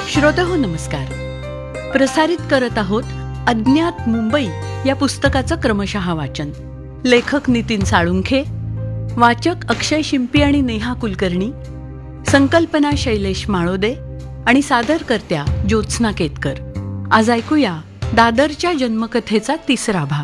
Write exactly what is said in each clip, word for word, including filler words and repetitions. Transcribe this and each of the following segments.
श्रोतेहो नमस्कार. प्रसारित करत आहोत अज्ञात मुंबई या पुस्तकाचं क्रमशः वाचन. लेखक नितीन साळुंखे, वाचक अक्षय शिंपी आणि नेहा कुलकर्णी, संकल्पना शैलेश माळोदे आणि सादरकर्त्या ज्योत्स्ना केतकर. आज ऐकूया दादरच्या जन्मकथेचा तिसरा भाग.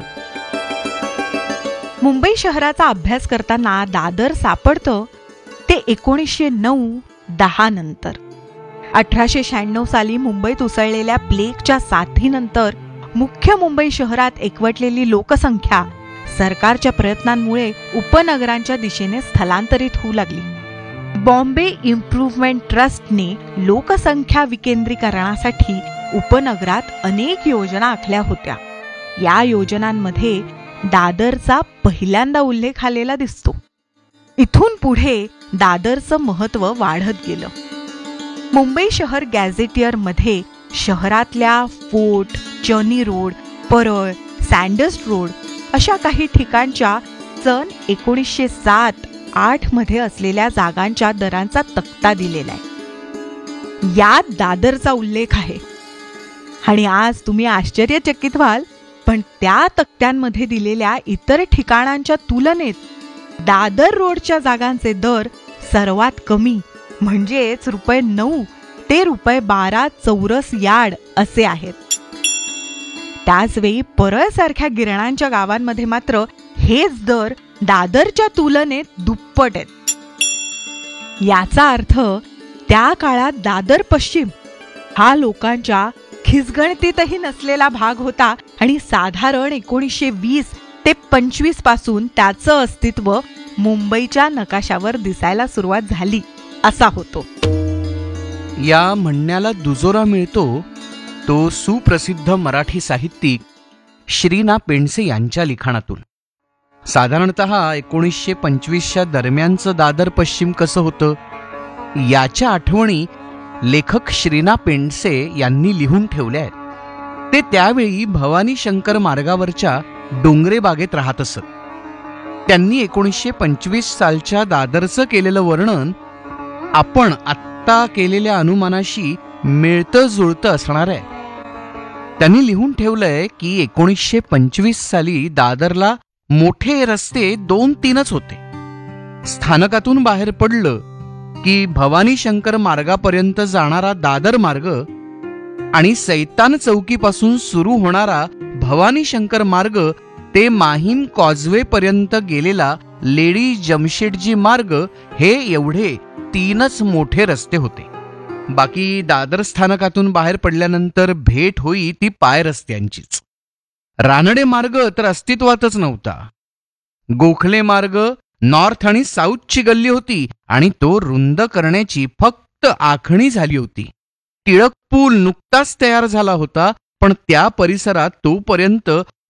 मुंबई शहराचा अभ्यास करताना दादर सापडतं ते एकोणीसशे नऊ दहा नंतर. अठराशे शहाण्णव साली मुंबईत उसळलेल्या प्लेगच्या साथीनंतर मुख्य मुंबई शहरात एकवटलेली लोकसंख्या सरकारच्या प्रयत्नांमुळे उपनगरांच्या दिशेने स्थलांतरित होऊ लागली. बॉम्बे इम्प्रूव्हमेंट ट्रस्टने लोकसंख्या विकेंद्रीकरणासाठी उपनगरात अनेक योजना आखल्या होत्या. या योजनांमध्ये दादरचा पहिल्यांदा उल्लेख आलेला दिसतो. इथून पुढे दादरचं महत्त्व वाढत गेलं. मुंबई शहर गॅझेटियरमध्ये शहरातल्या fort, Charni road, Parel, Sanders road अशा काही ठिकाणच्या सन एकोणीसशे सात आठ मध्ये असलेल्या जागांच्या दरांचा तक्ता दिलेला आहे. यात दादरचा उल्लेख आहे. आणि आज तुम्ही आश्चर्यचकित व्हाल, पण त्या तक्त्यांमध्ये दिलेल्या इतर ठिकाणांच्या तुलनेत दादर रोडच्या जागांचे दर सर्वात कमी म्हणजेच रुपये नऊ ते रुपये बारा चौरस यार्ड असे आहेत. त्याचवेळी परळ सारख्या गिरणांच्या गावांमध्ये मात्र हेच दर दादरच्या तुलनेत दुप्पट आहेत. याचा अर्थ त्या काळात दादर पश्चिम हा लोकांच्या खिसगणतीतही नसलेला भाग होता आणि साधारण एकोणीसशे वीस ते पंचवीस पासून त्याचं अस्तित्व मुंबईच्या नकाशावर दिसायला सुरुवात झाली असा होतो. या म्हणण्याला दुजोरा मिळतो तो सुप्रसिद्ध मराठी साहित्यिक श्री ना पेंडसे यांच्या लिखाणातून. साधारणतः एकोणीसशे पंचवीसच्या दरम्यानचं दादर पश्चिम कसं होतं याच्या आठवणी लेखक श्रीना पेंडसे यांनी लिहून ठेवल्या आहेत. ते त्यावेळी भवानी शंकर मार्गावरच्या डोंगरे बागेत राहत असत. त्यांनी एकोणीसशे पंचवीस सालच्या दादरचं केलेलं वर्णन आपण आत्ता केलेल्या अनुमानाशी मिळतं जुळतं असणार आहे. त्यांनी लिहून ठेवलंय की एकोणीसशे पंचवीस साली दादरला मोठे रस्ते दोन तीनच होते. स्थानकातून बाहेर पडलं की भवानी शंकर मार्गापर्यंत जाणारा दादर मार्ग आणि सैतान चौकीपासून सुरू होणारा भवानी शंकर मार्ग ते माहीम कॉजवे पर्यंत गेलेला लेडी जमशेदजी मार्ग हे एवढे तीनच मोठे रस्ते होते. बाकी दादर स्थानकातून बाहेर पडल्यानंतर भेट होई ती पाय रस्त्यांचीच. रानडे मार्ग तर अस्तित्वातच नव्हता. गोखले मार्ग नॉर्थ आणि साऊथची गल्ली होती आणि तो रुंद करण्याची फक्त आखणी झाली होती. टिळक पूल नुकताच तयार झाला होता, पण त्या परिसरात तोपर्यंत